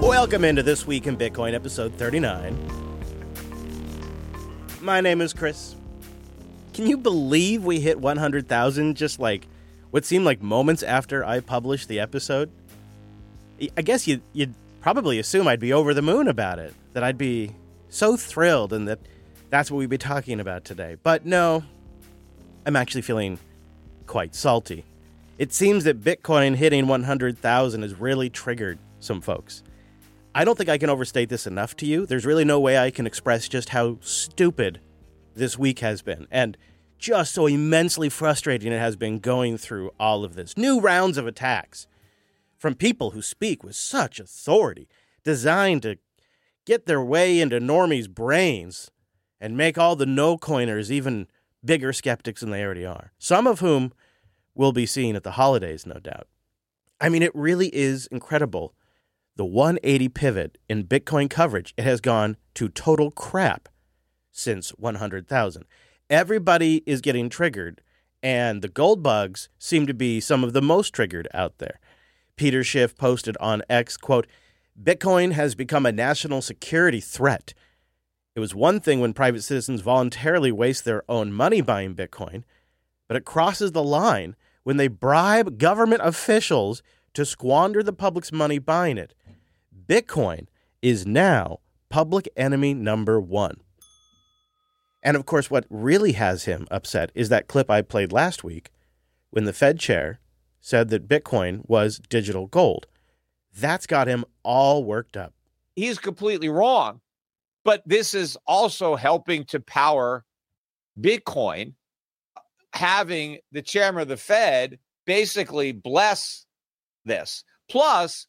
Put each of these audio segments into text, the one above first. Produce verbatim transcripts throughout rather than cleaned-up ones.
Welcome into This Week in Bitcoin, episode thirty-nine. My name is Chris. Can you believe we hit one hundred thousand just like what seemed like moments after I published the episode? I guess you'd, you'd probably assume I'd be over the moon about it, that I'd be so thrilled and that that's what we'd be talking about today. But no, I'm actually feeling quite salty. It seems that Bitcoin hitting one hundred thousand has really triggered some folks. I don't think I can overstate this enough to you. There's really no way I can express just how stupid this week has been, and just so immensely frustrating it has been going through all of this. New rounds of attacks from people who speak with such authority, designed to get their way into normies' brains and make all the no-coiners even bigger skeptics than they already are. Some of whom we'll be seeing at the holidays, no doubt. I mean, it really is incredible. The one eighty pivot in Bitcoin coverage, it has gone to total crap since one hundred thousand. Everybody is getting triggered, and the gold bugs seem to be some of the most triggered out there. Peter Schiff posted on X, quote, "Bitcoin has become a national security threat. It was one thing when private citizens voluntarily waste their own money buying Bitcoin, but it crosses the line when they bribe government officials to squander the public's money buying it. Bitcoin is now public enemy number one." And of course, what really has him upset is that clip I played last week when the Fed chair said that Bitcoin was digital gold. That's got him all worked up. He's completely wrong. But this is also helping to power Bitcoin, having the chairman of the Fed basically bless this. Plus,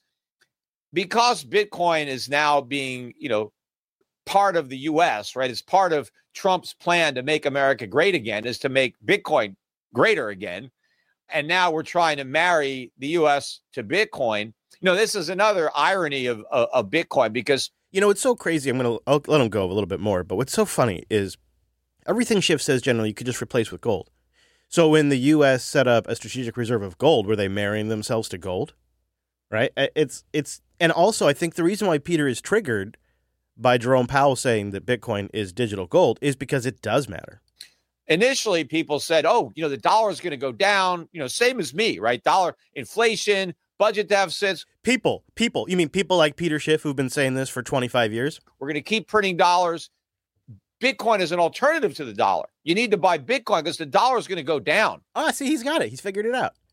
because Bitcoin is now being, you know, part of the U S, right? It's part of Trump's plan to make America great again, is to make Bitcoin greater again. And now we're trying to marry the U S to Bitcoin. You know, this is another irony of, of, of Bitcoin because, you know, it's so crazy. I'm going to let him go a little bit more. But what's so funny is everything Schiff says generally you could just replace with gold. So when the U S set up a strategic reserve of gold, were they marrying themselves to gold? Right? It's it's and also I think the reason why Peter is triggered by Jerome Powell saying that Bitcoin is digital gold is because it does matter. Initially, people said, oh, you know, the dollar is going to go down, you know, same as me, right? Dollar inflation, budget deficits. People, people, you mean people like Peter Schiff who've been saying this for twenty-five years? We're going to keep printing dollars. Bitcoin is an alternative to the dollar. You need to buy Bitcoin because the dollar is going to go down. Ah, see, he's got it. He's figured it out.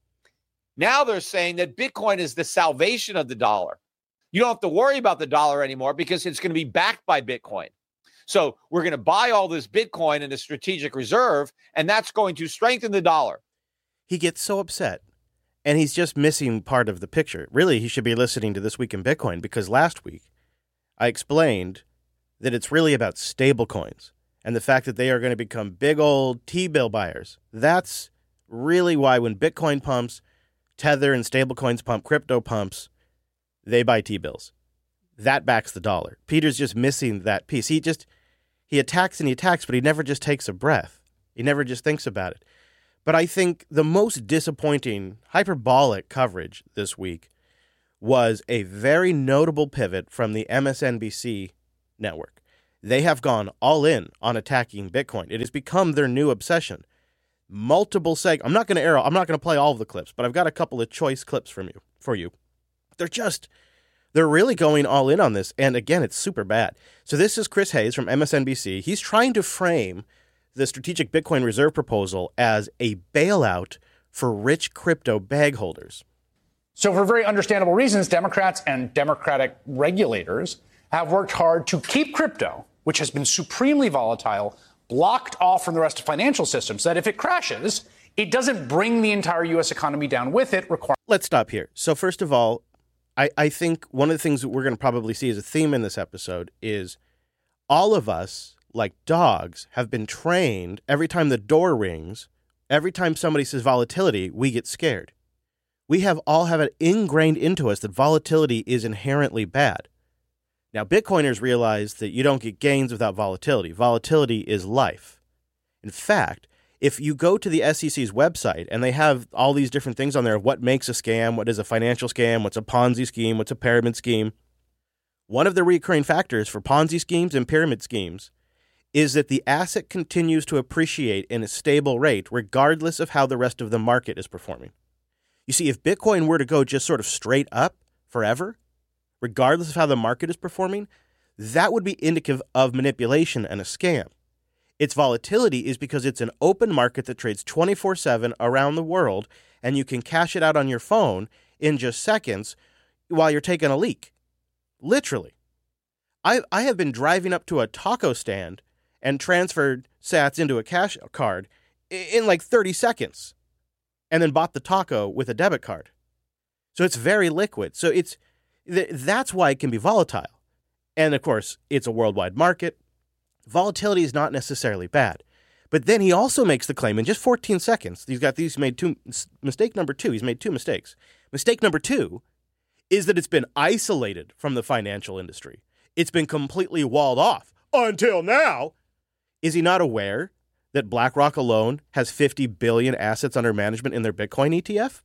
Now they're saying that Bitcoin is the salvation of the dollar. You don't have to worry about the dollar anymore because it's going to be backed by Bitcoin. So we're going to buy all this Bitcoin in a strategic reserve, and that's going to strengthen the dollar. He gets so upset, and he's just missing part of the picture. Really, he should be listening to This Week in Bitcoin, because last week I explained that it's really about stablecoins and the fact that they are going to become big old T-bill buyers. That's really why when Bitcoin pumps, Tether and stablecoins pump, crypto pumps, they buy T-bills. That backs the dollar. Peter's just missing that piece. He just, he attacks and he attacks, but he never just takes a breath. He never just thinks about it. But I think the most disappointing, hyperbolic coverage this week was a very notable pivot from the M S N B C network. They have gone all in on attacking Bitcoin. It has become their new obsession. Multiple seg. I'm not going to air. I'm not going to play all of the clips, but I've got a couple of choice clips from you for you. They're just, they're really going all in on this. And again, it's super bad. So this is Chris Hayes from M S N B C. He's trying to frame the strategic Bitcoin reserve proposal as a bailout for rich crypto bag holders. So for very understandable reasons, Democrats and Democratic regulators have worked hard to keep crypto, which has been supremely volatile, blocked off from the rest of financial systems, so that if it crashes, it doesn't bring the entire U S economy down with it. Require- Let's stop here. So first of all, I, I think one of the things that we're going to probably see as a theme in this episode is all of us, like dogs, have been trained every time the door rings, every time somebody says volatility, we get scared. We have all have it ingrained into us that volatility is inherently bad. Now, Bitcoiners realize that you don't get gains without volatility. Volatility is life. In fact, if you go to the S E C's website and they have all these different things on there of what makes a scam, what is a financial scam, what's a Ponzi scheme, what's a pyramid scheme, one of the recurring factors for Ponzi schemes and pyramid schemes is that the asset continues to appreciate in a stable rate regardless of how the rest of the market is performing. You see, if Bitcoin were to go just sort of straight up forever, regardless of how the market is performing, that would be indicative of manipulation and a scam. Its volatility is because it's an open market that trades twenty-four seven around the world, and you can cash it out on your phone in just seconds while you're taking a leak. Literally. I I have been driving up to a taco stand and transferred sats into a cash card in like thirty seconds and then bought the taco with a debit card. So it's very liquid. So it's that's why it can be volatile. And of course, it's a worldwide market. Volatility is not necessarily bad. But then he also makes the claim in just fourteen seconds. He's got these made two mistake number two. He's made two mistakes. Mistake number two is that it's been isolated from the financial industry. It's been completely walled off until now. Is he not aware that BlackRock alone has fifty billion assets under management in their Bitcoin E T F?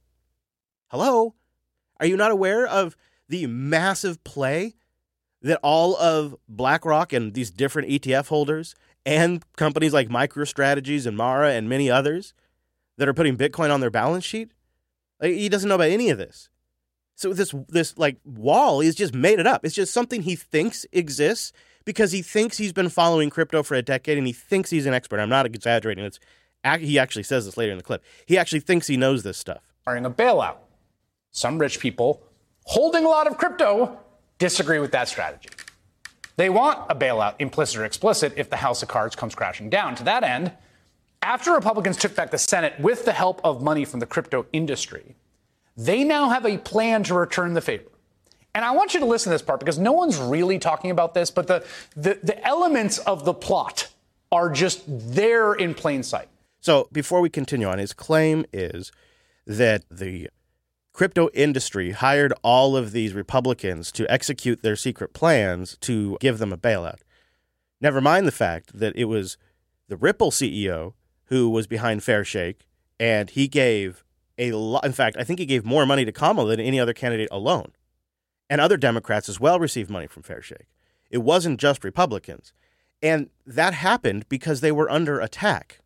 Hello? Are you not aware of the massive play that all of BlackRock and these different E T F holders and companies like MicroStrategies and Mara and many others that are putting Bitcoin on their balance sheet? Like, he doesn't know about any of this. So this this like wall is just made it up. It's just something he thinks exists because he thinks he's been following crypto for a decade and he thinks he's an expert. I'm not exaggerating. It's he actually says this later in the clip. He actually thinks he knows this stuff. During a bailout, some rich people holding a lot of crypto disagree with that strategy. They want a bailout, implicit or explicit, if the house of cards comes crashing down. To that end, after Republicans took back the Senate with the help of money from the crypto industry, they now have a plan to return the favor. And I want you to listen to this part because no one's really talking about this, but the, the, the elements of the plot are just there in plain sight. So before we continue on, his claim is that the crypto industry hired all of these Republicans to execute their secret plans to give them a bailout. Never mind the fact that it was the Ripple C E O who was behind Fairshake, and he gave a lot. In fact, I think he gave more money to Kamala than any other candidate alone. And other Democrats as well received money from Fairshake. It wasn't just Republicans. And that happened because they were under attack.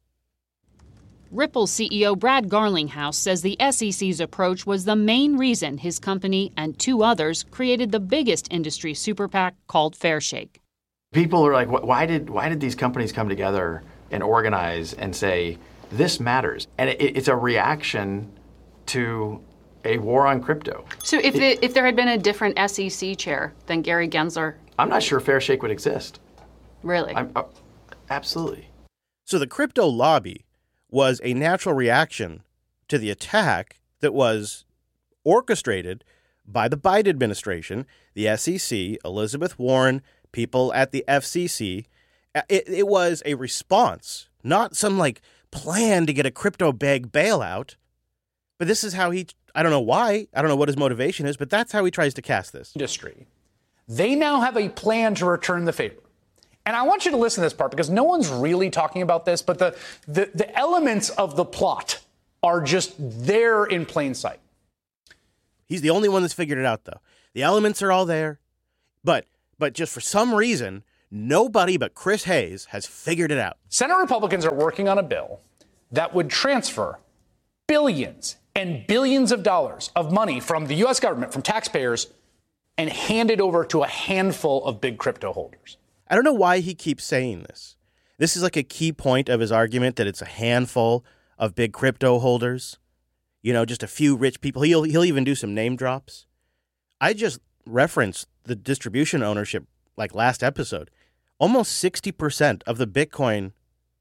Ripple C E O Brad Garlinghouse says the S E C's approach was the main reason his company and two others created the biggest industry super PAC called Fairshake. People are like, why did why did these companies come together and organize and say, this matters? And it, it's a reaction to a war on crypto. So if it, it, if there had been a different S E C chair than Gary Gensler? I'm not sure Fairshake would exist. Really? I'm, uh, absolutely. So the crypto lobby was a natural reaction to the attack that was orchestrated by the Biden administration, the S E C, Elizabeth Warren, people at the F C C. It, it was a response, not some like plan to get a crypto bag bailout. But this is how he, I don't know why, I don't know what his motivation is, but that's how he tries to cast this. Industry. They now have a plan to return the favor. And I want you to listen to this part because no one's really talking about this, but the, the, the elements of the plot are just there in plain sight. He's the only one that's figured it out, though. The elements are all there, but but just for some reason, nobody but Chris Hayes has figured it out. Senate Republicans are working on a bill that would transfer billions and billions of dollars of money from the U S government, from taxpayers, and hand it over to a handful of big crypto holders. I don't know why he keeps saying this. This is like a key point of his argument that it's a handful of big crypto holders. You know, just a few rich people. He'll he'll even do some name drops. I just referenced the distribution ownership like last episode. Almost sixty percent of the Bitcoin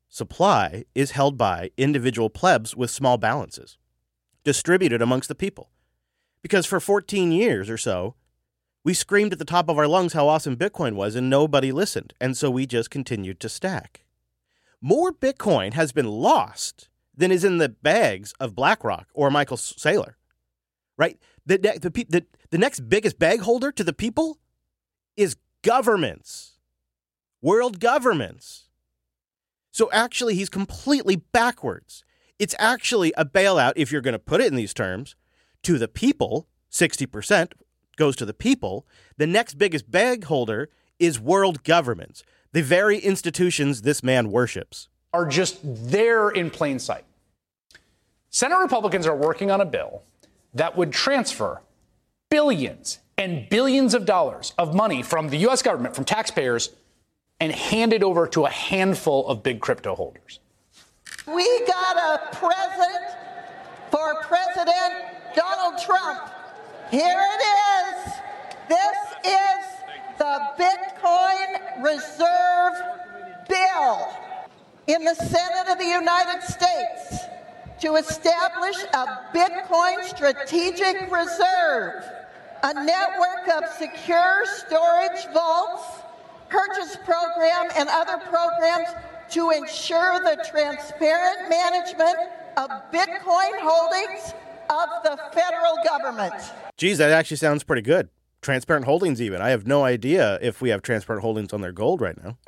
supply is held by individual plebs with small balances, distributed amongst the people. Because for fourteen years or so, we screamed at the top of our lungs how awesome Bitcoin was, and nobody listened. And so we just continued to stack. More Bitcoin has been lost than is in the bags of BlackRock or Michael Saylor, right? The, the, the, the next biggest bag holder to the people is governments, world governments. So actually, he's completely backwards. It's actually a bailout, if you're going to put it in these terms, to the people, sixty percent, goes to the people. The next biggest bag holder is world governments, the very institutions this man worships. Are just there in plain sight. Senate Republicans are working on a bill that would transfer billions and billions of dollars of money from the U S government, from taxpayers, and hand it over to a handful of big crypto holders. We got a present for President Donald Trump. Here it is. This is the Bitcoin Reserve Bill in the Senate of the United States to establish a Bitcoin strategic reserve, a network of secure storage vaults, purchase program, and other programs to ensure the transparent management of Bitcoin holdings of the federal government. Geez, that actually sounds pretty good. Transparent holdings even. I have no idea if we have transparent holdings on their gold right now.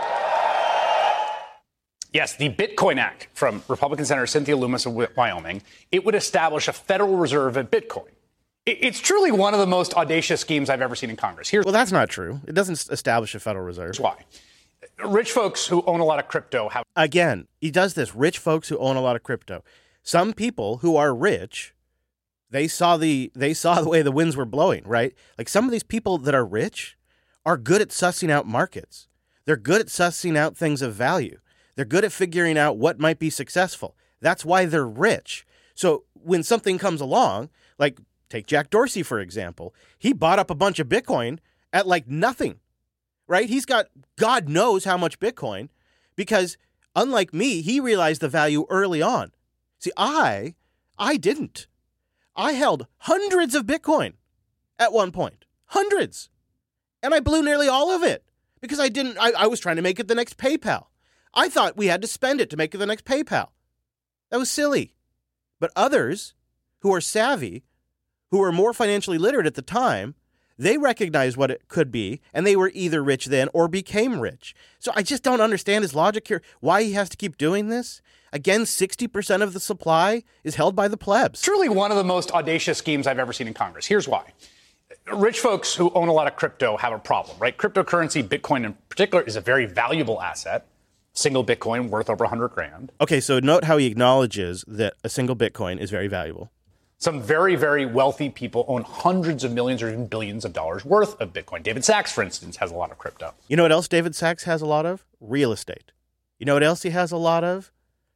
Yes, the Bitcoin Act from Republican Senator Cynthia Lummis of Wyoming. It would establish a Federal Reserve of Bitcoin. It's truly one of the most audacious schemes I've ever seen in Congress. Here's well, that's not true. It doesn't establish a Federal Reserve. why. Rich folks who own a lot of crypto have... Again, he does this. Rich folks who own a lot of crypto. Some people who are rich, they saw the they saw the way the winds were blowing, right? Like some of these people that are rich are good at sussing out markets. They're good at sussing out things of value. They're good at figuring out what might be successful. That's why they're rich. So when something comes along, like take Jack Dorsey, for example, he bought up a bunch of Bitcoin at like nothing, right? He's got God knows how much Bitcoin because unlike me, he realized the value early on. See, I, I didn't. I held hundreds of Bitcoin at one point, hundreds. And I blew nearly all of it because I didn't, I, I was trying to make it the next PayPal. I thought we had to spend it to make it the next PayPal. That was silly. But others who are savvy, who were more financially literate at the time, they recognized what it could be, and they were either rich then or became rich. So I just don't understand his logic here, why he has to keep doing this. Again, sixty percent of the supply is held by the plebs. Truly one of the most audacious schemes I've ever seen in Congress. Here's why. Rich folks who own a lot of crypto have a problem, right? Cryptocurrency, Bitcoin in particular, is a very valuable asset. Single Bitcoin worth over one hundred grand. Okay, so note how he acknowledges that a single Bitcoin is very valuable. Some very, very wealthy people own hundreds of millions or even billions of dollars worth of Bitcoin. David Sachs, for instance, has a lot of crypto. You know what else David Sachs has a lot of? Real estate. You know what else he has a lot of?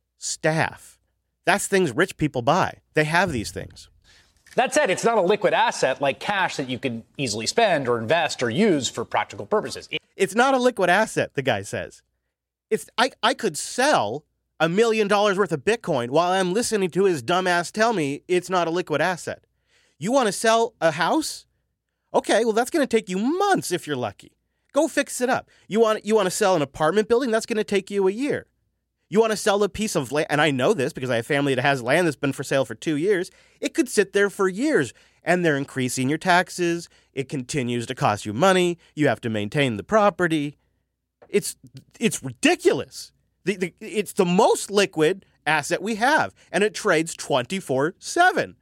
Staff. That's things rich people buy. They have these things. That said, it's not a liquid asset like cash that you can easily spend or invest or use for practical purposes. It- it's not a liquid asset, the guy says. It's I, I could sell a million dollars worth of Bitcoin while I'm listening to his dumbass tell me it's not a liquid asset. You want to sell a house? Okay, well, that's going to take you months if you're lucky. Go fix it up. You want you want to sell an apartment building? That's going to take you a year. You want to sell a piece of land, and I know this because I have family that has land that's been for sale for two years. It could sit there for years, and they're increasing your taxes. It continues to cost you money. You have to maintain the property. It's it's ridiculous. The, the, it's the most liquid asset we have, and it trades twenty-four seven.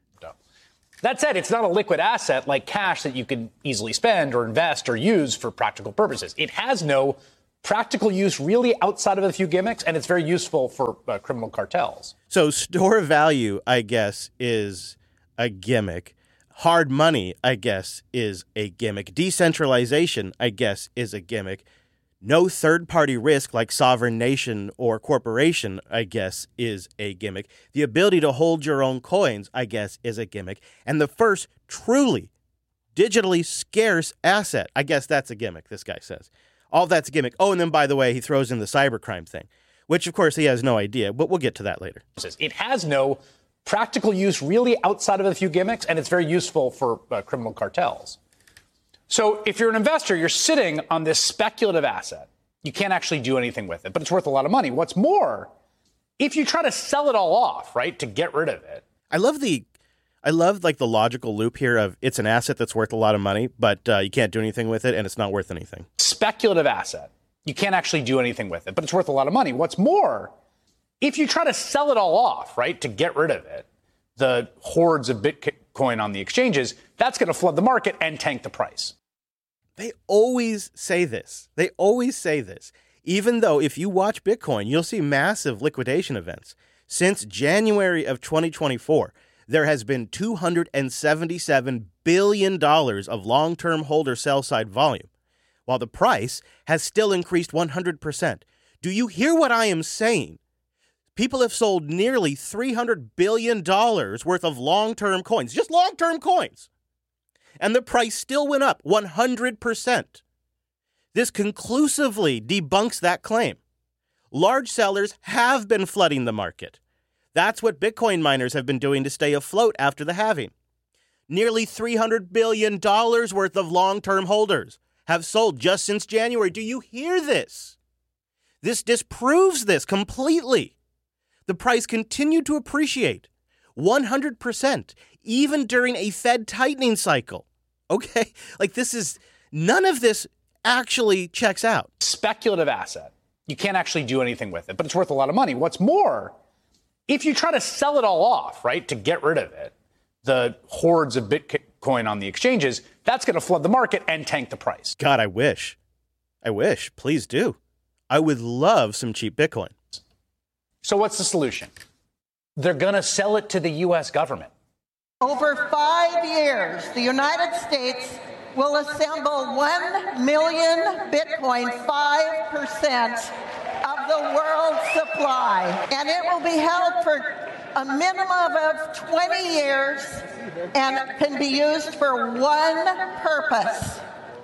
That said, it's not a liquid asset like cash that you can easily spend or invest or use for practical purposes. It has no practical use really outside of a few gimmicks, and it's very useful for uh, criminal cartels. So store value, I guess, is a gimmick. Hard money, I guess, is a gimmick. Decentralization, I guess, is a gimmick. No third-party risk like sovereign nation or corporation, I guess, is a gimmick. The ability to hold your own coins, I guess, is a gimmick. And the first truly digitally scarce asset, I guess that's a gimmick, this guy says. All that's a gimmick. Oh, and then, by the way, he throws in the cybercrime thing, which, of course, he has no idea, but we'll get to that later. It has no practical use really outside of a few gimmicks, and it's very useful for uh, criminal cartels. So if you're an investor, you're sitting on this speculative asset. You can't actually do anything with it, but it's worth a lot of money. What's more, if you try to sell it all off, right, to get rid of it. I love the, I love like the logical loop here of it's an asset that's worth a lot of money, but uh, you can't do anything with it and it's not worth anything. Speculative asset. You can't actually do anything with it, but it's worth a lot of money. What's more, if you try to sell it all off, right, to get rid of it, the hordes of Bitcoin on the exchanges, That's going to flood the market and tank the price. They always say this. They always say this. Even though if you watch Bitcoin, you'll see massive liquidation events. Since January of twenty twenty-four, there has been two hundred seventy-seven billion dollars of long-term holder sell-side volume, while the price has still increased one hundred percent. Do you hear what I am saying? People have sold nearly three hundred billion dollars worth of long-term coins, just long-term coins. And the price still went up one hundred percent. This conclusively debunks that claim. Large sellers have been flooding the market. That's what Bitcoin miners have been doing to stay afloat after the halving. Nearly three hundred billion dollars worth of long-term holders have sold just since January. Do you hear this? This disproves this completely. The price continued to appreciate one hundred percent, even during a Fed tightening cycle. Okay? Like this is, none of this actually checks out. Speculative asset. You can't actually do anything with it, but it's worth a lot of money. What's more, if you try to sell it all off, right, to get rid of it, the hordes of Bitcoin on the exchanges, that's going to flood the market and tank the price. God, I wish. I wish. Please do. I would love some cheap Bitcoin. So what's the solution? They're going to sell it to the U S government. Over five years, the United States will assemble one million Bitcoin, five percent of the world's supply. And it will be held for a minimum of twenty years and can be used for one purpose: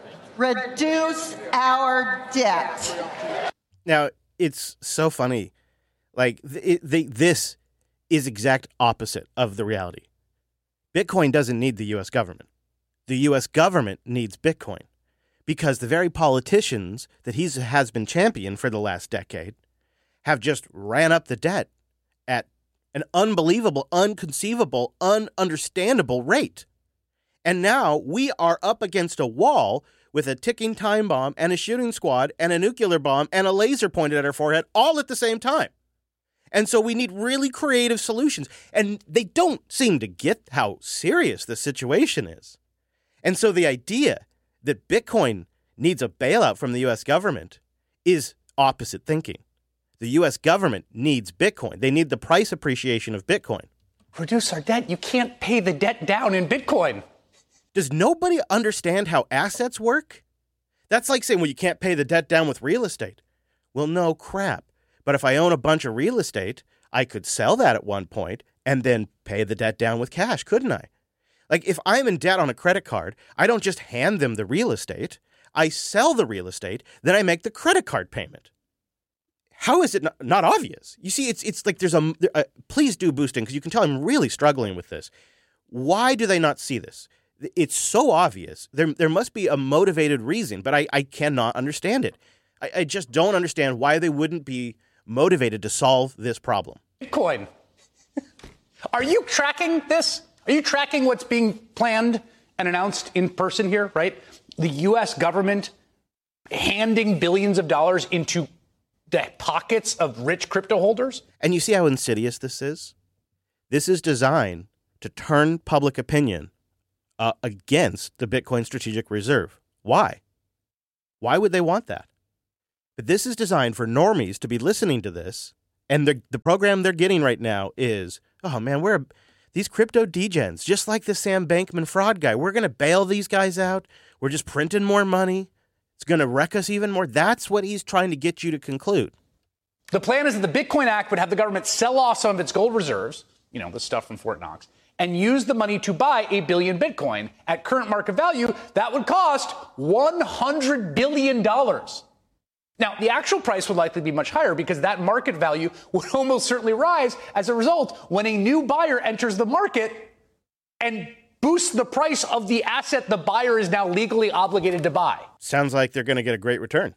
reduce our debt. Now, it's so funny. Like, th- th- this is exact opposite of the reality. Bitcoin doesn't need the U S government. The U S government needs Bitcoin because the very politicians that he has been championing for the last decade have just ran up the debt at an unbelievable, unconceivable, ununderstandable rate. And now we are up against a wall with a ticking time bomb and a shooting squad and a nuclear bomb and a laser pointed at our forehead all at the same time. And so we need really creative solutions. And they don't seem to get how serious the situation is. And so the idea that Bitcoin needs a bailout from the U S government is opposite thinking. The U S government needs Bitcoin. They need the price appreciation of Bitcoin. Reduce our debt. You can't pay the debt down in Bitcoin. Does nobody understand how assets work? That's like saying, well, you can't pay the debt down with real estate. Well, no crap. But if I own a bunch of real estate, I could sell that at one point and then pay the debt down with cash, couldn't I? Like if I'm in debt on a credit card, I don't just hand them the real estate. I sell the real estate, then I make the credit card payment. How is it not, not obvious? You see, it's it's like there's a, a please do boosting because you can tell I'm really struggling with this. Why do they not see this? It's so obvious. There there must be a motivated reason, but I, I cannot understand it. I, I just don't understand why they wouldn't be motivated to solve this problem. Bitcoin. Are you tracking this? Are you tracking what's being planned and announced in person here, right? The U S government handing billions of dollars into the pockets of rich crypto holders? And you see how insidious this is? This is designed to turn public opinion uh, against the Bitcoin Strategic Reserve. Why? Why would they want that? But this is designed for normies to be listening to this, and the the program they're getting right now is, oh man, we're these crypto degens, just like the Sam Bankman fraud guy. We're going to bail these guys out. We're just printing more money. It's going to wreck us even more. That's what he's trying to get you to conclude. The plan is that the Bitcoin Act would have the government sell off some of its gold reserves, you know, the stuff from Fort Knox, and use the money to buy a billion Bitcoin. At current market value, that would cost one hundred billion dollars. Now, the actual price would likely be much higher because that market value would almost certainly rise as a result when a new buyer enters the market and boosts the price of the asset the buyer is now legally obligated to buy. Sounds like they're going to get a great return.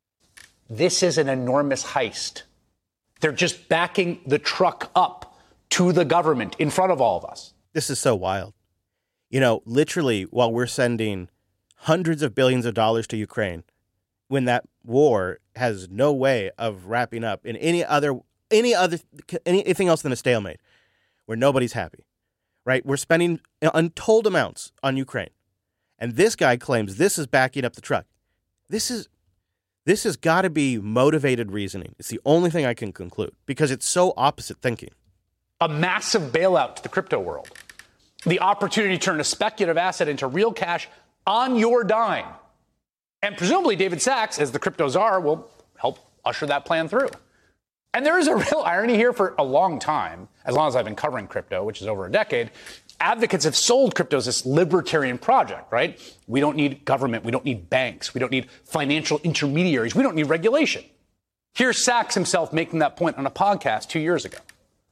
This is an enormous heist. They're just backing the truck up to the government in front of all of us. This is so wild. You know, literally, while we're sending hundreds of billions of dollars to Ukraine, when that war has no way of wrapping up in any other any other anything else than a stalemate, where nobody's happy. right? We're spending untold amounts on Ukraine. And this guy claims this is backing up the truck. This is this has got to be motivated reasoning. It's the only thing I can conclude because it's so opposite thinking. A massive bailout to the crypto world. The opportunity to turn a speculative asset into real cash on your dime. And presumably David Sachs, as the crypto czar, will help usher that plan through. And there is a real irony here. For a long time, as long as I've been covering crypto, which is over a decade, advocates have sold crypto as this libertarian project, right? We don't need government. We don't need banks. We don't need financial intermediaries. We don't need regulation. Here's Sachs himself making that point on a podcast two years ago.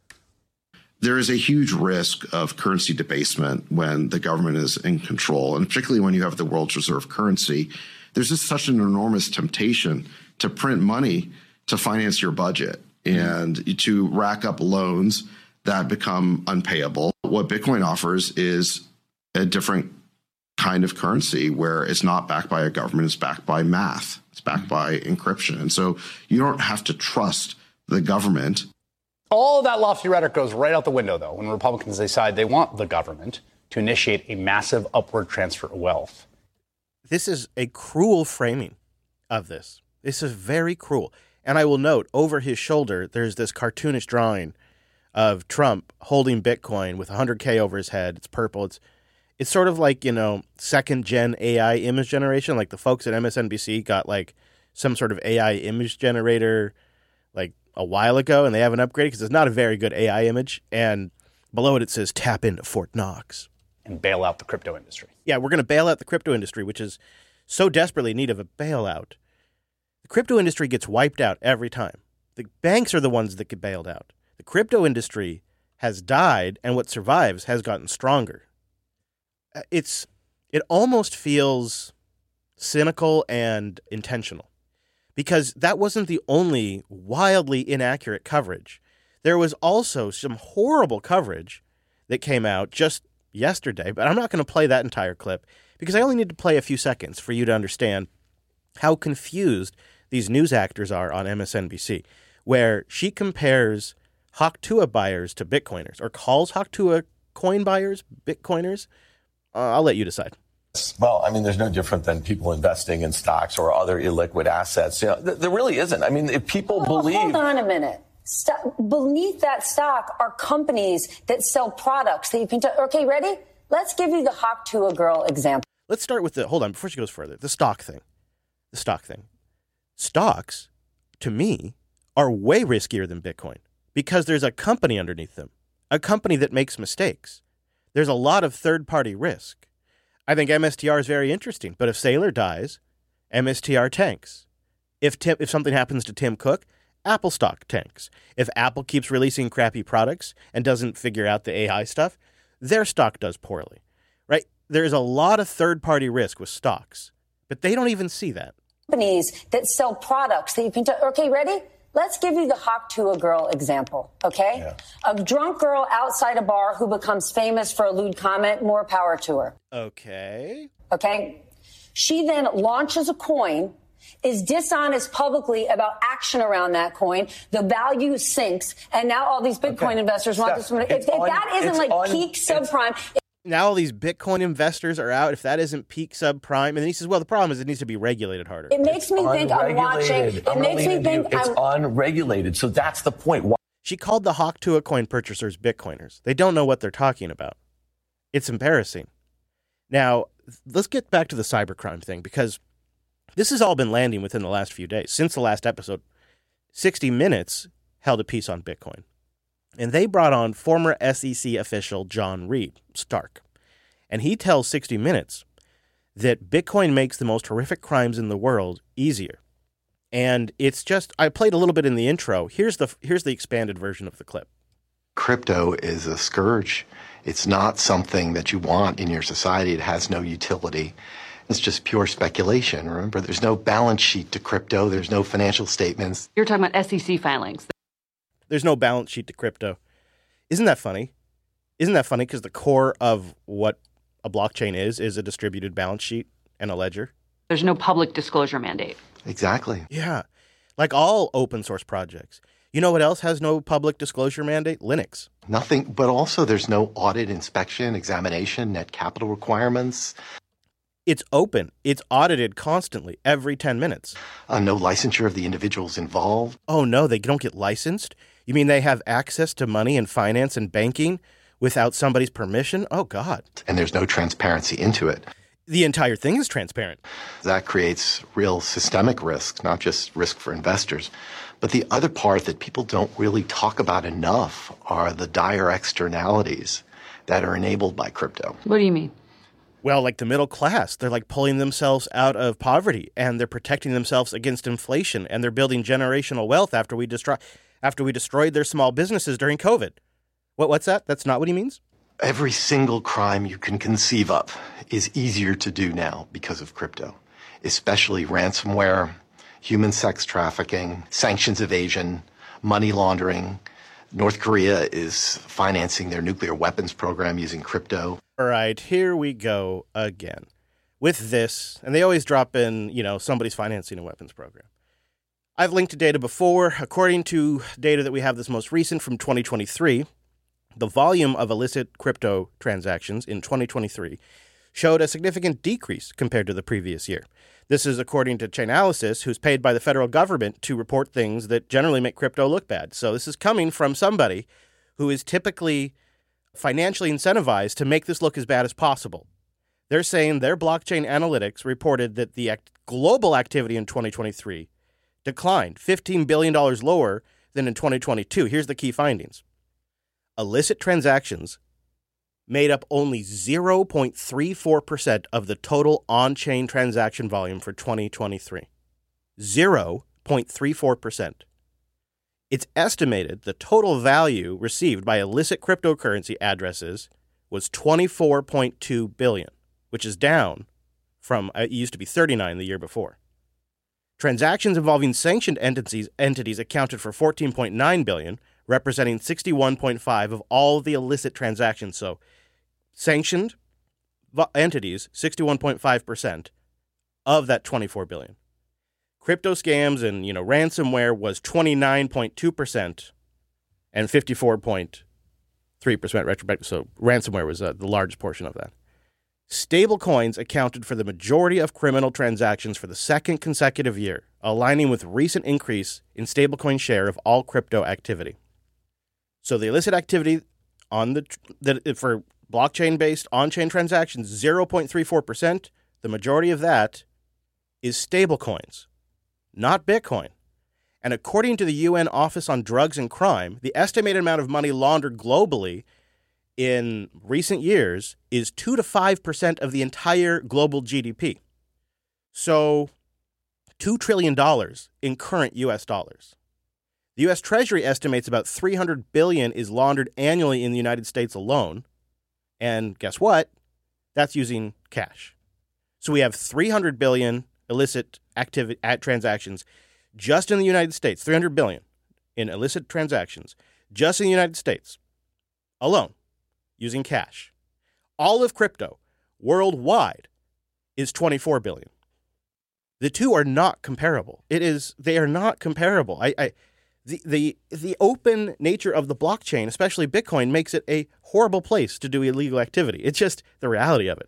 There is a huge risk of currency debasement when the government is in control, and particularly when you have the world's reserve currency. There's just such an enormous temptation to print money to finance your budget and to rack up loans that become unpayable. What Bitcoin offers is a different kind of currency where it's not backed by a government, it's backed by math, it's backed by encryption. And so you don't have to trust the government. All of that lofty rhetoric goes right out the window, though, when Republicans decide they want the government to initiate a massive upward transfer of wealth. This is a cruel framing of this. This is very cruel. And I will note, over his shoulder, there's this cartoonish drawing of Trump holding Bitcoin with one hundred K over his head. It's purple. It's it's sort of like, you know, second-gen A I image generation. Like the folks at M S N B C got like some sort of A I image generator like a while ago, and they haven't upgraded because it's not a very good A I image. And below it, it says, tap into Fort Knox. And bail out the crypto industry. Yeah, we're going to bail out the crypto industry, which is so desperately in need of a bailout. The crypto industry gets wiped out every time. The banks are the ones that get bailed out. The crypto industry has died, and what survives has gotten stronger. It's it almost feels cynical and intentional, because that wasn't the only wildly inaccurate coverage. There was also some horrible coverage that came out just yesterday, but I'm not going to play that entire clip because I only need to play a few seconds for you to understand how confused these news actors are on M S N B C, where she compares Haktua buyers to Bitcoiners, or calls Haktua coin buyers Bitcoiners. Uh, I'll let you decide. Well, I mean, there's no different than people investing in stocks or other illiquid assets. You know, th- there really isn't. I mean, if people well, believe... Hold on a minute. Stop. Beneath that stock are companies that sell products that you can... T- okay, ready? Let's give you the Haktua girl example. Let's start with the... Hold on, before she goes further. The stock thing. The stock thing. Stocks, to me, are way riskier than Bitcoin because there's a company underneath them, a company that makes mistakes. There's a lot of third-party risk. I think M S T R is very interesting, but if Saylor dies, M S T R tanks. If Tim, if something happens to Tim Cook, Apple stock tanks. If Apple keeps releasing crappy products and doesn't figure out the A I stuff, their stock does poorly, right? There's a lot of third-party risk with stocks, but they don't even see that. Companies that sell products that you can... T- okay, ready? Let's give you the Haktua girl example, okay? Yeah. A drunk girl outside a bar who becomes famous for a lewd comment, more power to her. Okay. Okay? She then launches a coin, is dishonest publicly about action around that coin, the value sinks, and now all these Bitcoin okay. investors want Steph, this. If, if un, that isn't like un, peak subprime... Now all these Bitcoin investors are out. If that isn't peak subprime, and then he says, "Well, the problem is it needs to be regulated harder." It makes me think I'm watching. It I'm makes me think you. It's I'm unregulated. So that's the point. Why- she called the Haktua coin purchasers Bitcoiners. They don't know what they're talking about. It's embarrassing. Now let's get back to the cybercrime thing, because this has all been landing within the last few days. Since the last episode, sixty minutes held a piece on Bitcoin. And they brought on former S E C official John Reed Stark. And he tells sixty minutes that Bitcoin makes the most horrific crimes in the world easier. And it's just, I played a little bit in the intro. Here's the here's the expanded version of the clip. Crypto is a scourge. It's not something that you want in your society. It has no utility. It's just pure speculation. Remember, there's no balance sheet to crypto. There's no financial statements. You're talking about S E C filings. There's no balance sheet to crypto. Isn't that funny? Isn't that funny? Because the core of what a blockchain is, is a distributed balance sheet and a ledger. There's no public disclosure mandate. Exactly. Yeah. Like all open source projects. You know what else has no public disclosure mandate? Linux. Nothing, but also there's no audit, inspection, examination, net capital requirements. It's open. It's audited constantly, every ten minutes. Uh, no licensure of the individuals involved. Oh, no, they don't get licensed? You mean they have access to money and finance and banking without somebody's permission? Oh, God. And there's no transparency into it. The entire thing is transparent. That creates real systemic risks, not just risk for investors. But the other part that people don't really talk about enough are the dire externalities that are enabled by crypto. What do you mean? Well, like the middle class, they're like pulling themselves out of poverty, and they're protecting themselves against inflation, and they're building generational wealth after we destroy, after we destroyed their small businesses during COVID. What? What's that? That's not what he means? Every single crime you can conceive of is easier to do now because of crypto, especially ransomware, human sex trafficking, sanctions evasion, money laundering. North Korea is financing their nuclear weapons program using crypto. All right, here we go again with this. And they always drop in, you know, somebody's financing a weapons program. I've linked to data before. According to data that we have this most recent from twenty twenty-three, the volume of illicit crypto transactions in twenty twenty-three showed a significant decrease compared to the previous year. This is according to Chainalysis, who's paid by the federal government to report things that generally make crypto look bad. So this is coming from somebody who is typically financially incentivized to make this look as bad as possible. They're saying their blockchain analytics reported that the act- global activity in twenty twenty-three declined fifteen billion dollars lower than in twenty twenty-two. Here's the key findings. Illicit transactions made up only zero point three four percent of the total on-chain transaction volume for twenty twenty-three. zero point three four percent. It's estimated the total value received by illicit cryptocurrency addresses was twenty-four point two billion dollars, which is down from, it used to be thirty-nine the year before. Transactions involving sanctioned entities, entities accounted for fourteen point nine billion dollars, representing sixty-one point five percent of all the illicit transactions. So sanctioned entities, sixty-one point five percent of that twenty-four billion dollars. Crypto scams and, you know, ransomware was twenty-nine point two percent and fifty-four point three percent retrospective. So ransomware was uh, the largest portion of that. Stablecoins accounted for the majority of criminal transactions for the second consecutive year, aligning with recent increase in stablecoin share of all crypto activity. So the illicit activity on the that for blockchain-based on-chain transactions, zero point three four percent. The majority of that is stablecoins, not Bitcoin. And according to the U N Office on Drugs and Crime, the estimated amount of money laundered globally in recent years is two to five percent of the entire global G D P. So two trillion dollars in current U S dollars. The U S Treasury estimates about three hundred billion dollars is laundered annually in the United States alone. And guess what? That's using cash. So we have three hundred billion dollars illicit activity at transactions just in the United States, three hundred billion dollars in illicit transactions just in the United States alone using cash. All of crypto worldwide is twenty-four billion dollars. The two are not comparable. It is, they are not comparable. I, I The, the the open nature of the blockchain, especially Bitcoin, makes it a horrible place to do illegal activity. It's just the reality of it.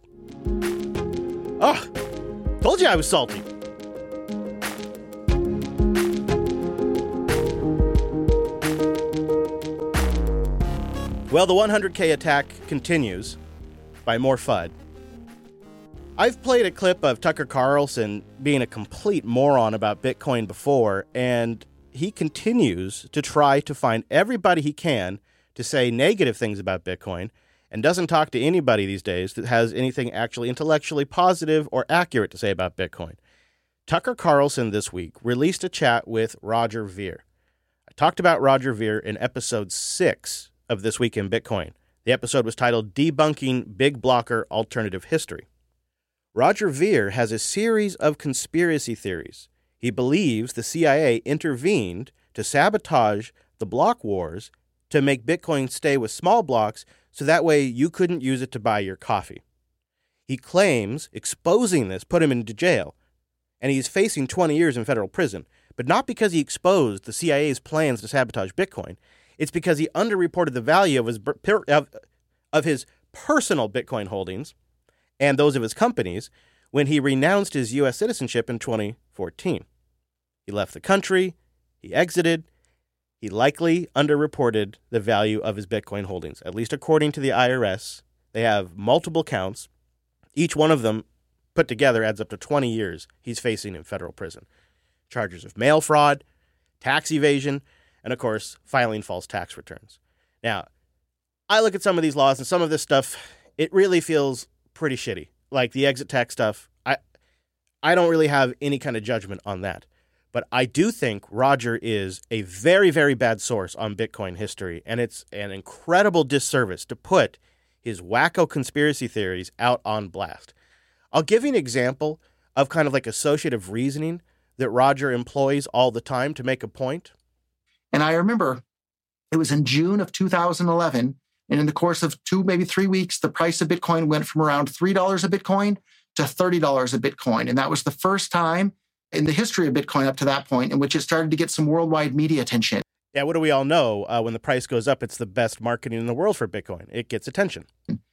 Oh, told you I was salty. Well, the one hundred K attack continues by more F U D. I've played a clip of Tucker Carlson being a complete moron about Bitcoin before, and he continues to try to find everybody he can to say negative things about Bitcoin and doesn't talk to anybody these days that has anything actually intellectually positive or accurate to say about Bitcoin. Tucker Carlson this week released a chat with Roger Ver. I talked about Roger Ver in episode six of This Week in Bitcoin. The episode was titled Debunking Big Blocker Alternative History. Roger Ver has a series of conspiracy theories. He believes the C I A intervened to sabotage the block wars to make Bitcoin stay with small blocks so that way you couldn't use it to buy your coffee. He claims exposing this put him into jail, and he's facing twenty years in federal prison. but not because he exposed the C I A's plans to sabotage Bitcoin. It's because he underreported the value of his of, of his personal Bitcoin holdings and those of his companies when he renounced his U S citizenship in twenty fourteen. He left the country, he exited, he likely underreported the value of his Bitcoin holdings. At least according to the I R S, they have multiple counts. Each one of them put together adds up to twenty years he's facing in federal prison. Charges of mail fraud, tax evasion, and of course, filing false tax returns. Now, I look at some of these laws and some of this stuff, it really feels pretty shitty. Like the exit tax stuff, I I don't really have any kind of judgment on that. But I do think Roger is a very, very bad source on Bitcoin history, and it's an incredible disservice to put his wacko conspiracy theories out on blast. I'll give you an example of kind of like associative reasoning that Roger employs all the time to make a point. And I remember it was in June of two thousand eleven, and in the course of two, maybe three weeks, the price of Bitcoin went from around three dollars a Bitcoin to thirty dollars a Bitcoin. And that was the first time in the history of Bitcoin up to that point in which it started to get some worldwide media attention. Yeah, what do we all know? Uh, when the price goes up, it's the best marketing in the world for Bitcoin. It gets attention.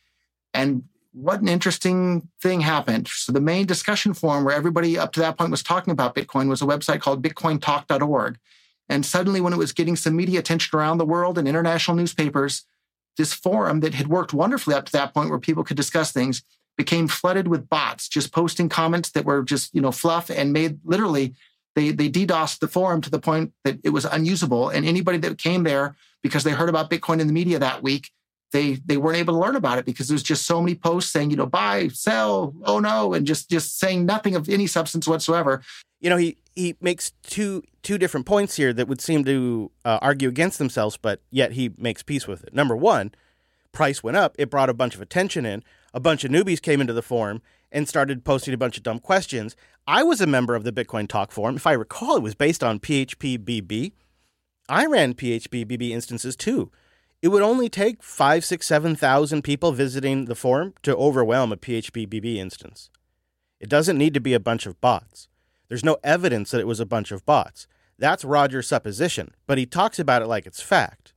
And what an interesting thing happened. So the main discussion forum where everybody up to that point was talking about Bitcoin was a website called bitcoin talk dot org. And suddenly when it was getting some media attention around the world and international newspapers, this forum that had worked wonderfully up to that point where people could discuss things became flooded with bots, just posting comments that were just, you know, fluff and made literally, they they DDoSed the forum to the point that it was unusable. And anybody that came there because they heard about Bitcoin in the media that week, they they weren't able to learn about it because there's just so many posts saying, you know, buy, sell, oh no, and just just saying nothing of any substance whatsoever. You know, he, he makes two two different points here that would seem to uh, argue against themselves, but yet he makes peace with it. Number one, price went up. It brought a bunch of attention in. A bunch of newbies came into the forum and started posting a bunch of dumb questions. I was a member of the Bitcoin Talk forum. If I recall, it was based on P H P B B. I ran P H P B B instances too. It would only take five, six, seven thousand people visiting the forum to overwhelm a P H P B B instance. It doesn't need to be a bunch of bots. There's no evidence that it was a bunch of bots. That's Roger's supposition, but he talks about it like it's fact.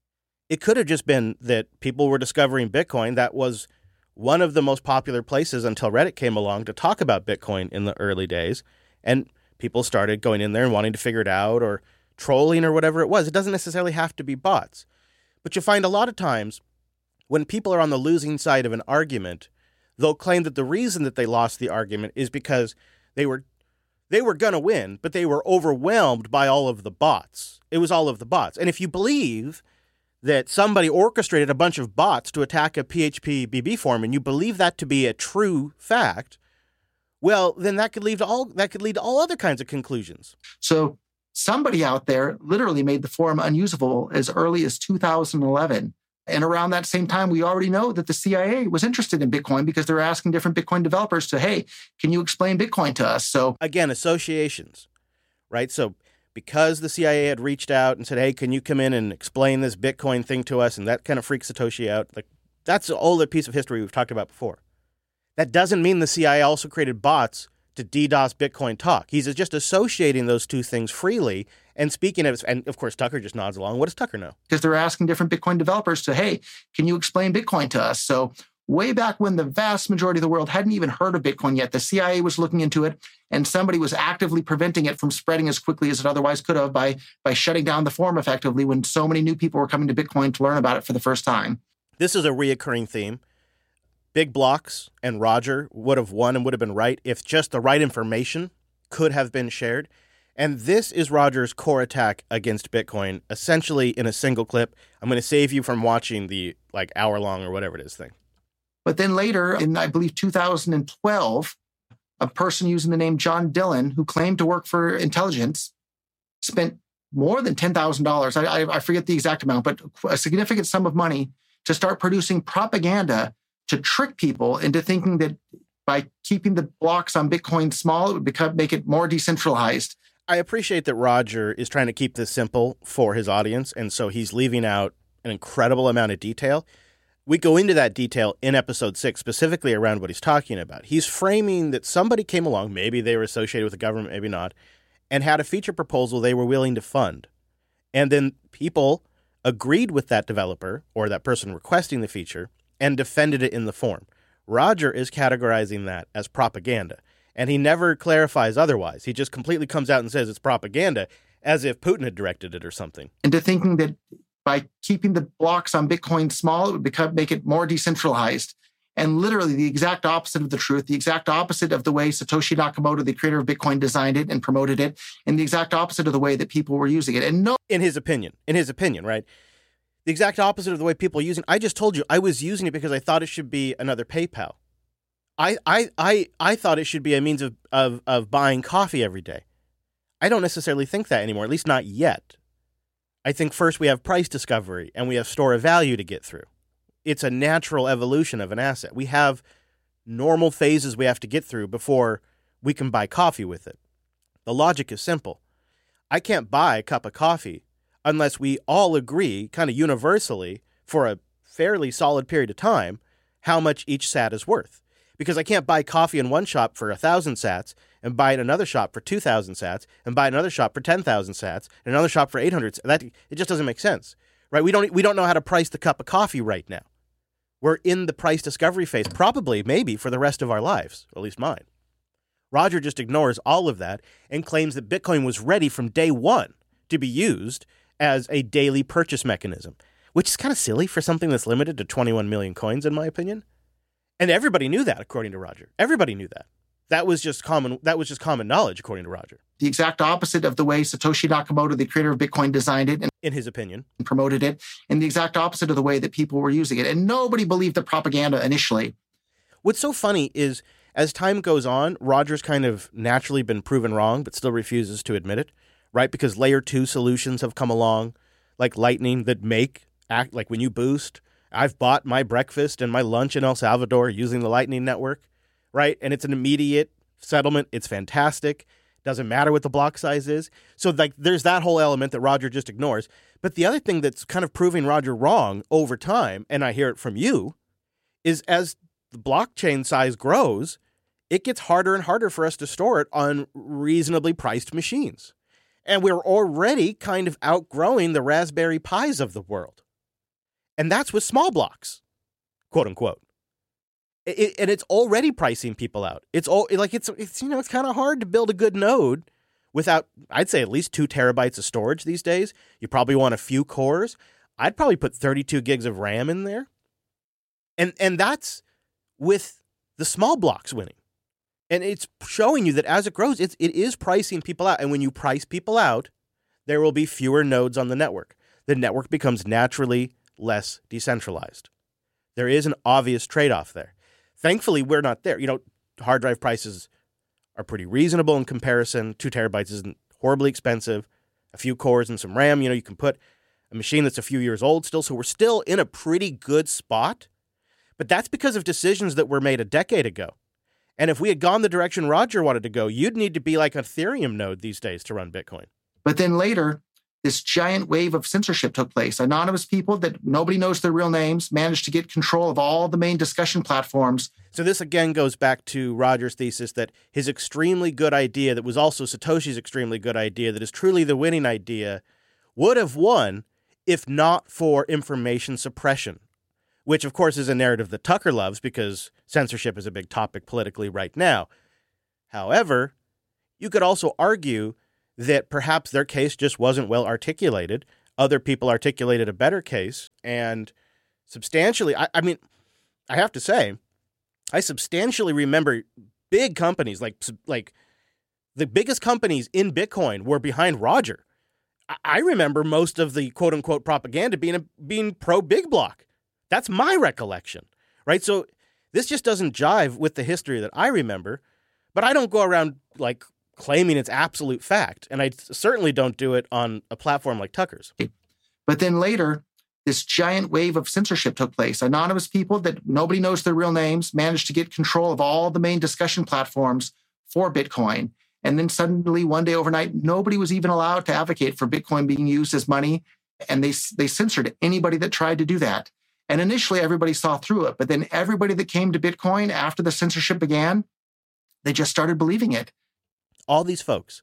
It could have just been that people were discovering Bitcoin. That was one of the most popular places until Reddit came along to talk about Bitcoin in the early days, and people started going in there and wanting to figure it out or trolling or whatever it was. It doesn't necessarily have to be bots. But you find a lot of times when people are on the losing side of an argument, they'll claim that the reason that they lost the argument is because they were they were going to win, but they were overwhelmed by all of the bots. It was all of the bots. And if you believe that somebody orchestrated a bunch of bots to attack a P H P B B forum and you believe that to be a true fact, well, then that could lead to all that could lead to all other kinds of conclusions. So somebody out there literally made the forum unusable as early as two thousand eleven. And around that same time, we already know that the C I A was interested in Bitcoin because they're asking different Bitcoin developers to, hey, can you explain Bitcoin to us? So again, associations, right? So because the C I A had reached out and said, hey, can you come in and explain this Bitcoin thing to us? And that kind of freaks Satoshi out. Like, that's an older piece of history we've talked about before. That doesn't mean the C I A also created bots to DDoS Bitcoin Talk. He's just associating those two things freely and speaking of, and of course, Tucker just nods along. What does Tucker know? Because they're asking different Bitcoin developers to, hey, can you explain Bitcoin to us? So way back when the vast majority of the world hadn't even heard of Bitcoin yet, the C I A was looking into it, and somebody was actively preventing it from spreading as quickly as it otherwise could have by, by shutting down the forum effectively when so many new people were coming to Bitcoin to learn about it for the first time. This is a reoccurring theme. Big Blocks and Roger would have won and would have been right if just the right information could have been shared. And this is Roger's core attack against Bitcoin, essentially in a single clip. I'm going to save you from watching the like hour long or whatever it is thing. But then later, in I believe two thousand twelve, a person using the name John Dillon, who claimed to work for intelligence, spent more than ten thousand dollars. I, I, I forget the exact amount, but a significant sum of money to start producing propaganda to trick people into thinking that by keeping the blocks on Bitcoin small, it would become, make it more decentralized. I appreciate that Roger is trying to keep this simple for his audience, and so he's leaving out an incredible amount of detail. We go into that detail in episode six, specifically around what he's talking about. He's framing that somebody came along, maybe they were associated with the government, maybe not, and had a feature proposal they were willing to fund. And then people agreed with that developer or that person requesting the feature and defended it in the forum. Roger is categorizing that as propaganda, and he never clarifies otherwise. He just completely comes out and says it's propaganda as if Putin had directed it or something. Into thinking that by keeping the blocks on Bitcoin small, it would become, make it more decentralized. And literally the exact opposite of the truth, the exact opposite of the way Satoshi Nakamoto, the creator of Bitcoin, designed it and promoted it, and the exact opposite of the way that people were using it. And no, in his opinion, in his opinion, right? The exact opposite of the way people are using it. I just told you I was using it because I thought it should be another PayPal. I I I, I thought it should be a means of, of, of buying coffee every day. I don't necessarily think that anymore, at least not yet. I think first we have price discovery and we have store of value to get through. It's a natural evolution of an asset. We have normal phases we have to get through before we can buy coffee with it. The logic is simple. I can't buy a cup of coffee unless we all agree, kind of universally, for a fairly solid period of time, how much each sat is worth. Because I can't buy coffee in one shop for one thousand sats and buy it in another shop for two thousand sats and buy another shop for ten thousand sats and another shop for eight hundred. That, it just doesn't make sense, right? We don't, we don't know how to price the cup of coffee right now. We're in the price discovery phase, probably, maybe, for the rest of our lives, at least mine. Roger just ignores all of that and claims that Bitcoin was ready from day one to be used as a daily purchase mechanism, which is kind of silly for something that's limited to twenty-one million coins, in my opinion. And everybody knew that, according to Roger. Everybody knew that. That was just common. That was just common knowledge, according to Roger. The exact opposite of the way Satoshi Nakamoto, the creator of Bitcoin, designed it and in his opinion, promoted it, and the exact opposite of the way that people were using it. And nobody believed the propaganda initially. What's so funny is, as time goes on, Roger's kind of naturally been proven wrong, but still refuses to admit it, right? Because layer two solutions have come along, like Lightning, that make act like when you boost. I've bought my breakfast and my lunch in El Salvador using the Lightning Network, right? And it's an immediate settlement. It's fantastic. Doesn't matter what the block size is. So like, there's that whole element that Roger just ignores. But the other thing that's kind of proving Roger wrong over time, and I hear it from you, is as the blockchain size grows, it gets harder and harder for us to store it on reasonably priced machines. And we're already kind of outgrowing the Raspberry Pis of the world. And that's with small blocks, quote unquote. It, and it's already pricing people out. It's all like it's it's you know it's kind of hard to build a good node without, I'd say, at least two terabytes of storage these days. You probably want a few cores. I'd probably put thirty-two gigs of RAM in there, and and that's with the small blocks winning. And it's showing you that as it grows, it's it is pricing people out. And when you price people out, there will be fewer nodes on the network. The network becomes naturally less decentralized. There is an obvious trade-off there. Thankfully, we're not there. You know, hard drive prices are pretty reasonable in comparison. Two terabytes isn't horribly expensive. A few cores and some RAM, you know, you can put a machine that's a few years old still. So we're still in a pretty good spot. But that's because of decisions that were made a decade ago. And if we had gone the direction Roger wanted to go, you'd need to be like an Ethereum node these days to run Bitcoin. But then later, this giant wave of censorship took place. Anonymous people that nobody knows their real names managed to get control of all the main discussion platforms. So this again goes back to Roger's thesis that his extremely good idea, that was also Satoshi's extremely good idea, that is truly the winning idea, would have won if not for information suppression, which of course is a narrative that Tucker loves because censorship is a big topic politically right now. However, you could also argue that perhaps their case just wasn't well articulated. Other people articulated a better case. And substantially, I, I mean, I have to say, I substantially remember big companies, like like the biggest companies in Bitcoin were behind Roger. I, I remember most of the quote-unquote propaganda being, a, being pro-big block. That's my recollection, right? So this just doesn't jive with the history that I remember. But I don't go around, like, claiming it's absolute fact. And I certainly don't do it on a platform like Tucker's. But then later, this giant wave of censorship took place. Anonymous people that nobody knows their real names managed to get control of all the main discussion platforms for Bitcoin. And then suddenly, one day overnight, nobody was even allowed to advocate for Bitcoin being used as money. And they, they censored anybody that tried to do that. And initially, everybody saw through it. But then everybody that came to Bitcoin after the censorship began, they just started believing it. All these folks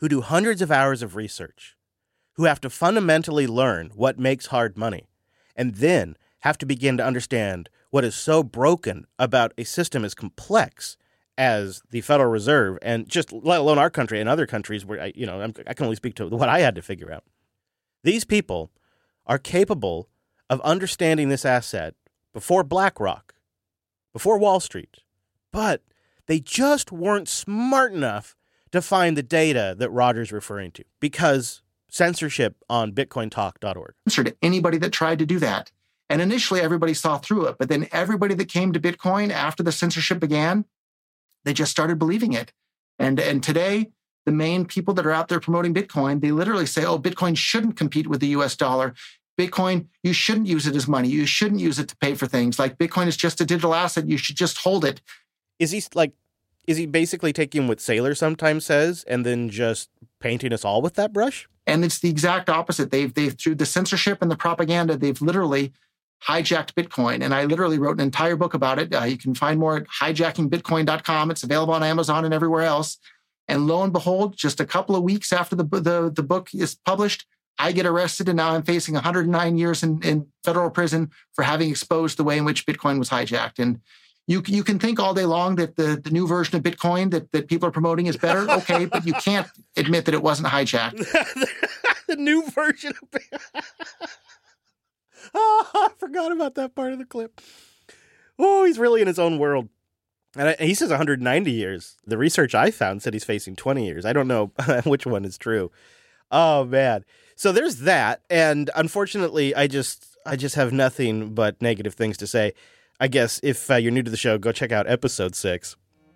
who do hundreds of hours of research, who have to fundamentally learn what makes hard money, and then have to begin to understand what is so broken about a system as complex as the Federal Reserve, and just let alone our country and other countries where, I, you know, I'm, I can only speak to what I had to figure out. These people are capable of understanding this asset before BlackRock, before Wall Street, but they just weren't smart enough to find the data that Roger's referring to because censorship on bitcoin talk dot org. To anybody that tried to do that. And initially, everybody saw through it. But then everybody that came to Bitcoin after the censorship began, they just started believing it. And, and today, the main people that are out there promoting Bitcoin, they literally say, oh, Bitcoin shouldn't compete with the U S dollar. Bitcoin, you shouldn't use it as money. You shouldn't use it to pay for things. Like Bitcoin is just a digital asset. You should just hold it. Is he like, is he basically taking what Saylor sometimes says and then just painting us all with that brush? And it's the exact opposite. They've, they've through the censorship and the propaganda, they've literally hijacked Bitcoin. And I literally wrote an entire book about it. Uh, you can find more at hijacking bitcoin dot com. It's available on Amazon and everywhere else. And lo and behold, just a couple of weeks after the, the, the book is published, I get arrested, and now I'm facing one hundred nine years in, in federal prison for having exposed the way in which Bitcoin was hijacked. And you you can think all day long that the, the new version of Bitcoin that, that people are promoting is better. Okay, but you can't admit that it wasn't hijacked. The new version of Bitcoin. Oh, I forgot about that part of the clip. Oh, he's really in his own world. And I, he says one hundred ninety years. The research I found said he's facing twenty years. I don't know which one is true. Oh, man. So there's that. And unfortunately, I just I just have nothing but negative things to say. I guess if uh, you're new to the show, go check out episode six.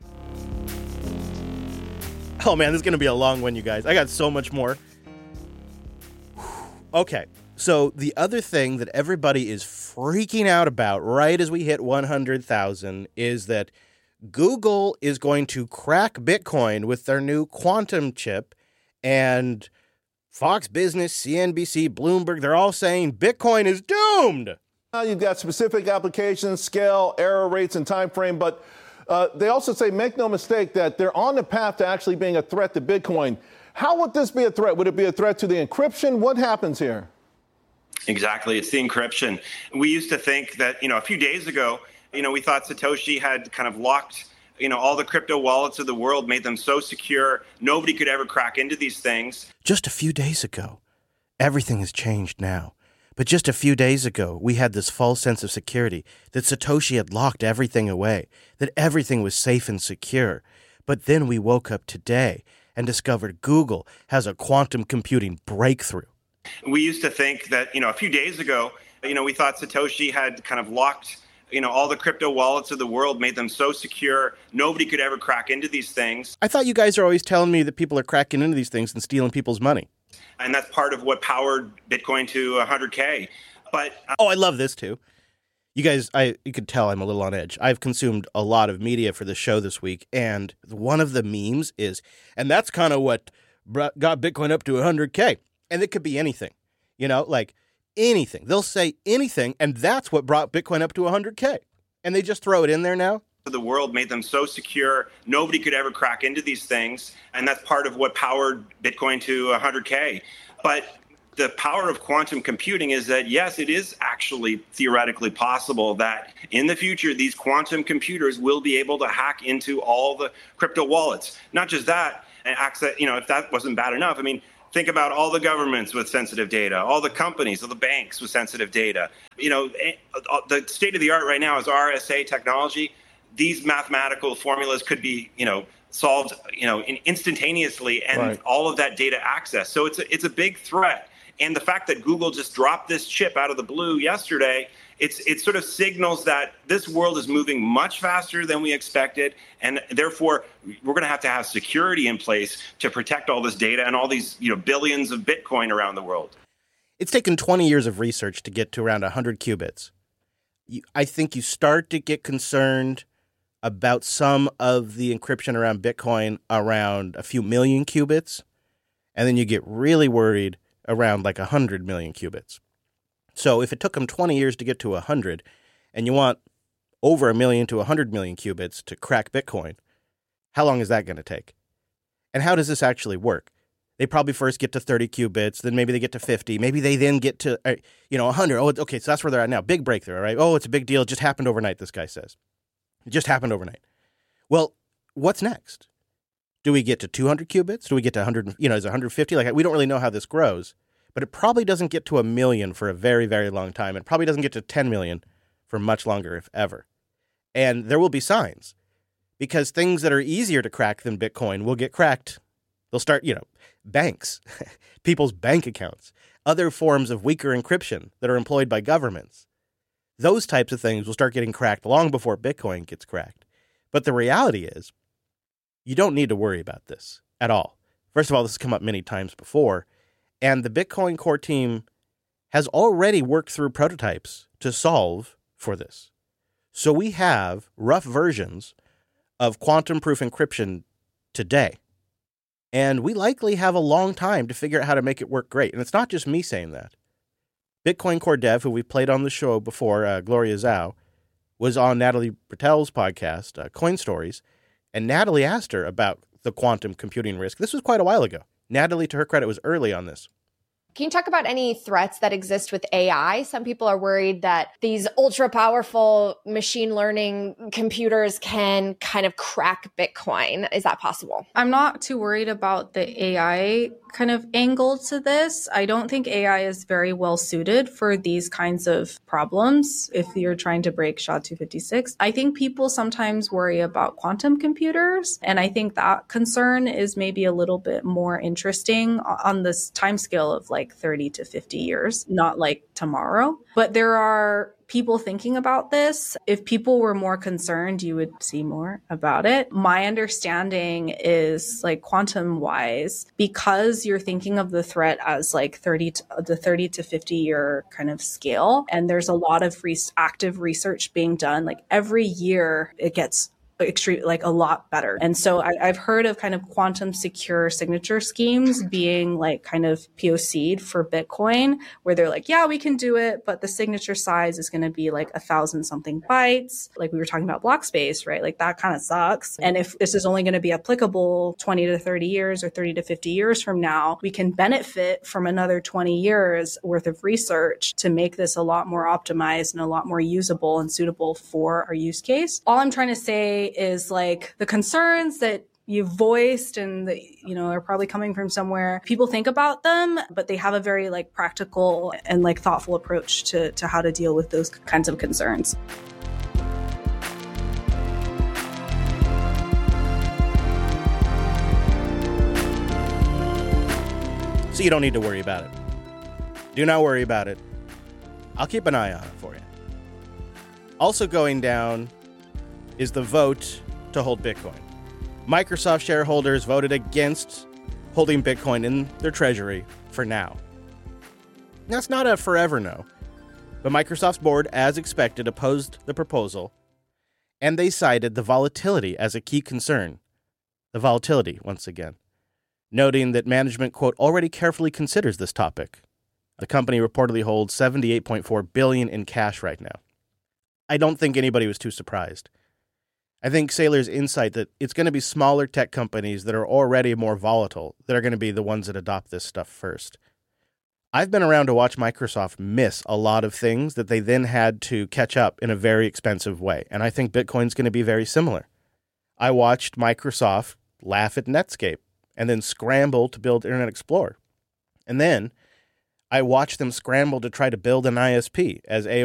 Oh, man, this is going to be a long one, you guys. I got so much more. Okay. So the other thing that everybody is freaking out about right as we hit one hundred thousand is that Google is going to crack Bitcoin with their new quantum chip, and Fox Business, C N B C, Bloomberg, they're all saying Bitcoin is doomed. Now you've got specific applications, scale, error rates, and time frame, but uh, they also say, make no mistake, that they're on the path to actually being a threat to Bitcoin. How would this be a threat? Would it be a threat to the encryption? What happens here? Exactly. It's the encryption. We used to think that, you know, a few days ago, you know, we thought Satoshi had kind of locked, you know, all the crypto wallets of the world, made them so secure, nobody could ever crack into these things. Just a few days ago, everything has changed now. But just a few days ago, we had this false sense of security that Satoshi had locked everything away, that everything was safe and secure. But then we woke up today and discovered Google has a quantum computing breakthrough. We used to think that, you know, a few days ago, you know, we thought Satoshi had kind of locked, you know, all the crypto wallets of the world, made them so secure, nobody could ever crack into these things. I thought you guys are always telling me that people are cracking into these things and stealing people's money. And that's part of what powered Bitcoin to one hundred K. But uh, oh, I love this too. You guys, I you could tell I'm a little on edge. I've consumed a lot of media for the show this week, and one of the memes is, and that's kind of what got Bitcoin up to one hundred K. And it could be anything, you know, like anything. They'll say anything, and that's what brought Bitcoin up to one hundred K. And they just throw it in there now. The world made them so secure, nobody could ever crack into these things. And that's part of what powered Bitcoin to one hundred K. But the power of quantum computing is that, yes, it is actually theoretically possible that in the future, these quantum computers will be able to hack into all the crypto wallets. Not just that, and access, you know, if that wasn't bad enough, I mean, think about all the governments with sensitive data, all the companies, all the banks with sensitive data. You know, the state of the art right now is R S A technology. These mathematical formulas could be, you know, solved, you know, instantaneously, and right. all of that data access. So it's a, it's a big threat. And the fact that Google just dropped this chip out of the blue yesterday, it's it sort of signals that this world is moving much faster than we expected, and therefore we're going to have to have security in place to protect all this data and all these, you know, billions of Bitcoin around the world. It's taken twenty years of research to get to around one hundred qubits. You, I think you start to get concerned about some of the encryption around Bitcoin around a few million qubits, and then you get really worried around like one hundred million qubits. So if it took them twenty years to get to one hundred, and you want over a million to one hundred million qubits to crack Bitcoin, how long is that going to take? And how does this actually work? They probably first get to thirty qubits, then maybe they get to fifty, maybe they then get to, uh, you know, one hundred. Oh, okay, so that's where they're at now. Big breakthrough, right? Oh, it's a big deal. It just happened overnight, this guy says. It just happened overnight. Well, what's next? Do we get to two hundred qubits? Do we get to one hundred, you know, is it one hundred fifty? Like, we don't really know how this grows, but it probably doesn't get to a million for a very, very long time. It probably doesn't get to ten million for much longer, if ever. And there will be signs, because things that are easier to crack than Bitcoin will get cracked. They'll start, you know, banks, people's bank accounts, other forms of weaker encryption that are employed by governments. Those types of things will start getting cracked long before Bitcoin gets cracked. But the reality is, you don't need to worry about this at all. First of all, this has come up many times before, and the Bitcoin core team has already worked through prototypes to solve for this. So we have rough versions of quantum-proof encryption today. And we likely have a long time to figure out how to make it work great. And it's not just me saying that. Bitcoin Core Dev, who we've played on the show before, uh, Gloria Zhao, was on Natalie Bertel's podcast, uh, Coin Stories, and Natalie asked her about the quantum computing risk. This was quite a while ago. Natalie, to her credit, was early on this. Can you talk about any threats that exist with A I? Some people are worried that these ultra powerful machine learning computers can kind of crack Bitcoin. Is that possible? I'm not too worried about the A I kind of angle to this. I don't think A I is very well suited for these kinds of problems if you're trying to break S H A two fifty-six. I think people sometimes worry about quantum computers, and I think that concern is maybe a little bit more interesting on this timescale of like thirty to fifty years, not like tomorrow. But there are people thinking about this. If people were more concerned, you would see more about it. My understanding is like quantum wise, because you're thinking of the threat as like thirty to, the thirty to fifty year kind of scale. And there's a lot of re- active research being done. Like every year it gets extreme, like a lot better. And so I, I've heard of kind of quantum secure signature schemes being like kind of P O C'd for Bitcoin, where they're like, yeah, we can do it, but the signature size is going to be like a thousand something bytes. Like we were talking about block space, right? Like that kind of sucks. And if this is only going to be applicable twenty to thirty years or thirty to fifty years from now, we can benefit from another twenty years worth of research to make this a lot more optimized and a lot more usable and suitable for our use case. All I'm trying to say is like the concerns that you've voiced and that, you know, are probably coming from somewhere. People think about them, but they have a very like practical and like thoughtful approach to, to how to deal with those kinds of concerns. So you don't need to worry about it. Do not worry about it. I'll keep an eye on it for you. Also going down is the vote to hold Bitcoin. Microsoft shareholders voted against holding Bitcoin in their treasury for now. That's not a forever no, but Microsoft's board, as expected, opposed the proposal, and they cited the volatility as a key concern. The volatility, once again, noting that management, quote, already carefully considers this topic. The company reportedly holds seventy-eight point four billion dollars in cash right now. I don't think anybody was too surprised. I think Saylor's insight that it's going to be smaller tech companies that are already more volatile that are going to be the ones that adopt this stuff first. I've been around to watch Microsoft miss a lot of things that they then had to catch up in a very expensive way, and I think Bitcoin's going to be very similar. I watched Microsoft laugh at Netscape and then scramble to build Internet Explorer. And then I watched them scramble to try to build an I S P as A O L